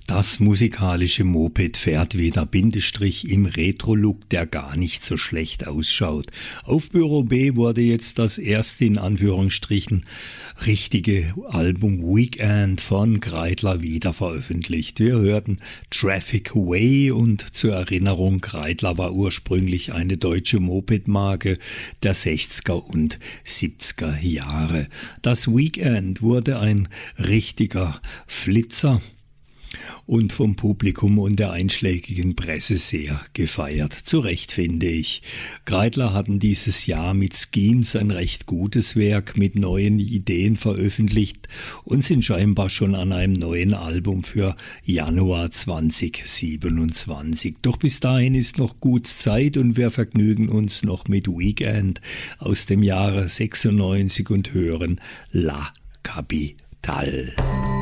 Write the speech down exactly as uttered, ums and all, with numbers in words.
Das musikalische Moped fährt wieder, Bindestrich im Retro-Look, der gar nicht so schlecht ausschaut. Auf Büro B wurde jetzt das erste in Anführungsstrichen richtige Album Weekend von Kreidler wieder veröffentlicht. Wir hörten Traffic Way und zur Erinnerung, Kreidler war ursprünglich eine deutsche Mopedmarke der sechziger und siebziger Jahre. Das Weekend wurde ein richtiger Flitzer und vom Publikum und der einschlägigen Presse sehr gefeiert. Zu Recht, finde ich. Kreidler hatten dieses Jahr mit Schemes ein recht gutes Werk mit neuen Ideen veröffentlicht und sind scheinbar schon an einem neuen Album für Januar zwanzig siebenundzwanzig. Doch bis dahin ist noch gut Zeit und wir vergnügen uns noch mit Weekend aus dem Jahre sechsundneunzig und hören La Capitale.